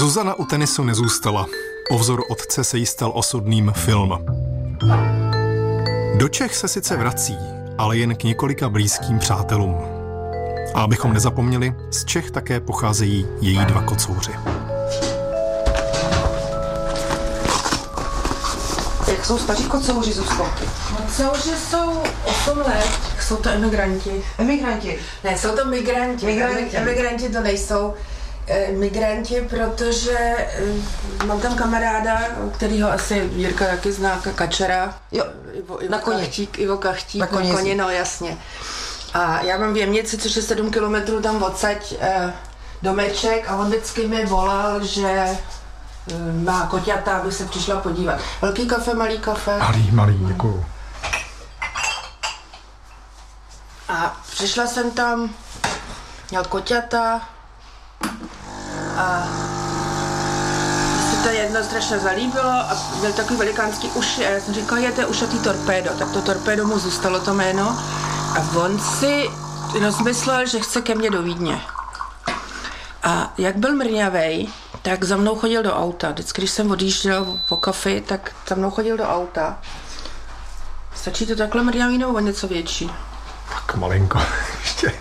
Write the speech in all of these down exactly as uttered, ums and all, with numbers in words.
Zuzana u tenisu nezůstala. Po vzoru otce se jí stal osudným film. Do Čech se sice vrací, ale jen k několika blízkým přátelům. A abychom nezapomněli, z Čech také pocházejí její dva kocouři. Jak jsou staří kocouři, Zuzko? Kocouři jsou osm let. Jsou to emigranti. Emigranti? Ne, jsou to migranti. Migranti. Emigranti to nejsou e, migranti, protože e, mám tam kamaráda, kterýho asi Jirka taky zná, Kačera. Jo, Ivo, Ivo na koni. Kachtík, Ivo Kachtík, na koni, na koni, no jasně. A já mám v Jemnici, což je sedm kilometrů tam odsaď e, domeček a on vždycky mi volal, že e, má koťata, aby se přišla podívat. Velký kafe, malý kafe? Malý, malý, děkuju. A přišla jsem tam, měl koťata a mně se to jedno strašně zalíbilo a byl takový velikánský uši a já jsem říkala, je to ušatý torpédo, tak to torpédo mu zůstalo to jméno a on si rozmyslel, že chce ke mně do Vídně. A jak byl mrňavej, tak za mnou chodil do auta. Vždycky, když jsem odjížděl po kafi, tak za mnou chodil do auta. Stačí to takhle mrňavý nebo něco větší? Tak malinko, ještě.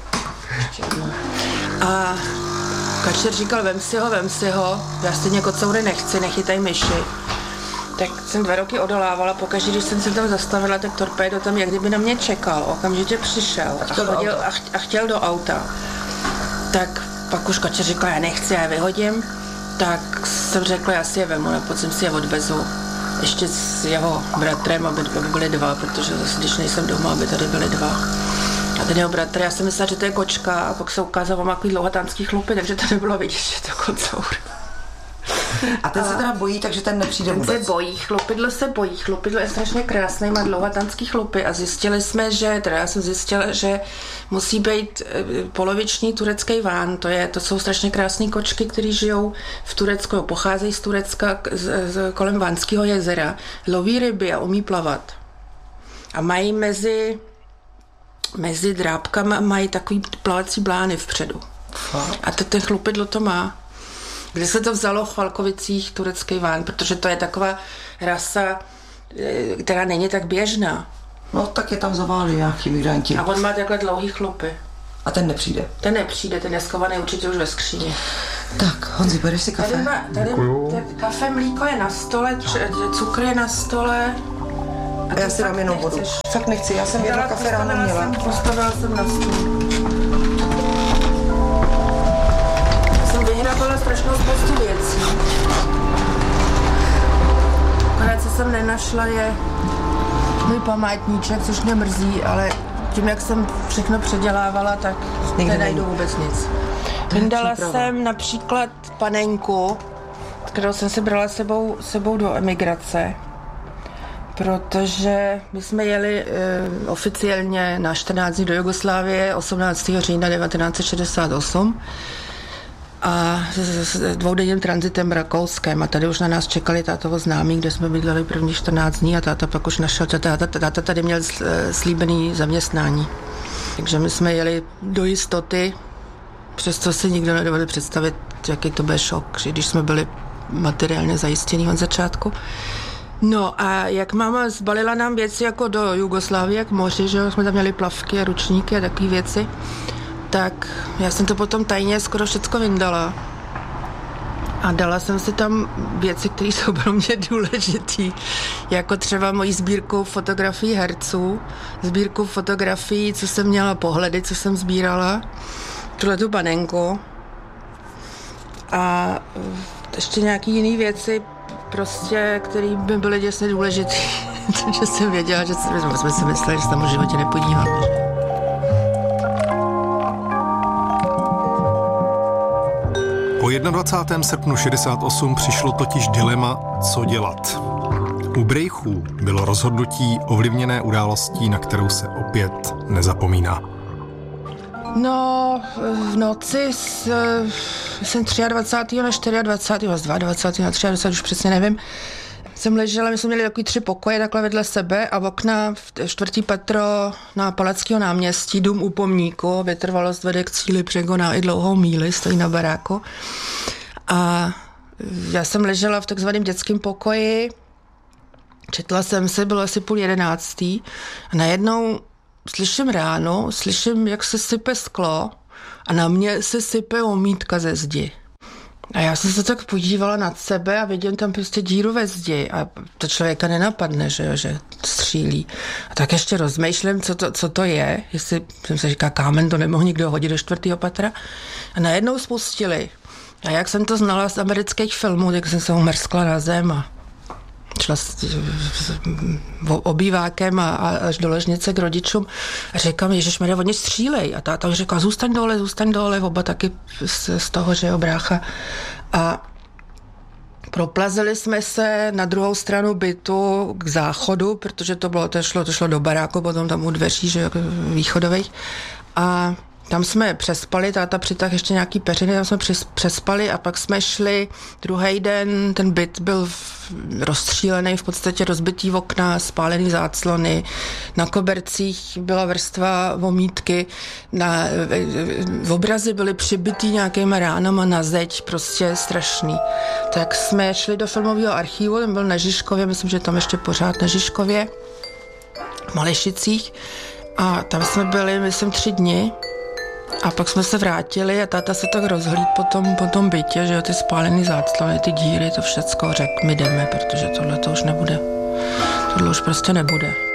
A Kačer říkal, vem si ho, vem si ho, já stejně kocoury nechci, nechytaj myši. Tak jsem dva roky odolávala, pokaždé, když jsem se tam zastavila, tak torpédo tam jak kdyby na mě čekal, okamžitě přišel a, chodil, a, ch- a chtěl do auta. Tak pak už Kačer říkal, já nechci, já je vyhodím, tak jsem řekla, já si je vemu, na podzim si je odvezu. Ještě s jeho bratrem, aby, aby byly dva, protože zase, když nejsem doma, aby tady byly dva. A ten jeho bratr, já jsem myslela, že to je kočka a pak se ukázalo, že má takový dlouhatánský chlupy, takže to nebylo vidět, že je to kocour. A ten a se teda bojí, takže ten nepřijde ten vůbec. Ten se bojí, chlupidlo se bojí, chlupidlo je strašně krásný, má dlouhatánský chlupy a zjistili jsme, že, teda já jsem zjistila, že musí být poloviční turecký ván, to, je, to jsou strašně krásné kočky, které žijou v Turecku, pocházejí z Turecka z, z, kolem Vánského jezera, loví ryby a umí plavat. A mají mezi mezi drápkama mají takový plavací blány vpředu. Fakt? A to ten chlupidlo to má. Kde se to vzalo v Chalkovicích, turecký ván, protože to je taková rasa, která není tak běžná. No tak je tam zaválí nějaký migranti. A on má takhle dlouhý chlupy. A ten nepřijde? Ten nepřijde, ten je schovaný určitě už ve skříni. Tak, Honzi, bereš si kafe? Tady, má, tady kafe, mlíko je na stole, cukr je na stole. A já si dám jenom vodu. Fakt nechci, já jsem jedno kafe ráno měla. Jsem, postavila jsem na stůl. Jsem vyhrabala strašnou spoustu věcí. Akorát, co jsem nenašla, je můj památníček, což mě mrzí, ale tím, jak jsem všechno předělávala, tak nenajdu vůbec nic. Vyndala jsem například panenku, kterou jsem si brala sebou, sebou do emigrace. Protože my jsme jeli e, oficiálně na čtrnáct dní do Jugoslávie osmnáctého října devatenáct set šedesát osm a s, s dvoudenním tranzitem Rakouskem a tady už na nás čekali tátovo známí, kde jsme bydleli první čtrnáct dní a táta pak už našel, táta, táta tady měl slíbený zaměstnání. Takže my jsme jeli do jistoty, přesto si nikdo nedovedl představit, jaký to byl šok, že když jsme byli materiálně zajistění od začátku. No a jak máma zbalila nám věci jako do Jugoslávie, jak moři, že jsme tam měli plavky a ručníky a takové věci, tak já jsem to potom tajně skoro všecko vyndala. A dala jsem si tam věci, které jsou pro mě důležitý, jako třeba moji sbírku fotografií herců, sbírku fotografií, co jsem měla, pohledy, co jsem sbírala, tuhletu panenku a ještě nějaký jiný věci, prostě, který by byly děsně důležitý. Takže jsem věděla, že jsme si mysleli, že se tam v životě nepodíváme. Po dvacátého prvního srpna šedesát osm přišlo totiž dilema, co dělat. U Brejchů bylo rozhodnutí ovlivněné událostí, na kterou se opět nezapomíná. No, v noci s, jsem dvacátého třetího na dvacátého čtvrtého, z dvacátého druhého na dvacátého třetího už přesně nevím, jsem ležela, my jsme měli takový tři pokoje takhle vedle sebe a okna v čtvrtý patro na Palackého náměstí, dům u pomníku, vytrvalost vede k cíli překoná i dlouhou míli, stojí na baráku. A já jsem ležela v takzvaném dětském pokoji, četla jsem se, bylo asi půl jedenáctý a najednou slyším ráno, slyším, jak se sype sklo a na mě se sype omítka ze zdi. A já jsem se tak podívala nad sebe a vidím tam prostě díru ve zdi a to člověka nenapadne, že jo, že střílí. A tak ještě rozmýšlím, co to, co to je, jestli jsem se říká kámen, to nemohl nikdo hodit do čtvrtého patra. A najednou spustili. A jak jsem to znala z amerických filmů, tak jsem se umrskla na zem a šla s, s, s obývákem a, a až do ložnice k rodičům a říkám, ježišmarja, oni střílej. A táta říká, zůstaň dole, zůstaň dole, oba taky z, z toho, že jo, brácha. A proplazili jsme se na druhou stranu bytu k záchodu, protože to bylo, to šlo, to šlo do baráku, potom tam u dveří, že jo, východových. A tam jsme přespali, táta přitáhl ještě nějaký peřiny, tam jsme přespali a pak jsme šli druhý den, ten byt byl rozstřílený, v podstatě rozbitý okna, spálený záclony, na kobercích byla vrstva omítky, na, v obrazy byly přibitý nějakýma ránama na zeď, prostě strašný. Tak jsme šli do filmového archivu, ten byl na Žižkově, myslím, že tam ještě pořád na Žižkově, v Malešicích a tam jsme byli, myslím, tři dny. A pak jsme se vrátili a táta se tak rozhlíd po tom, po tom bytě, že jo, ty spálený záclony, ty díry, to všecko, řekl, my jdeme, protože tohle to už nebude. Tohle už prostě nebude.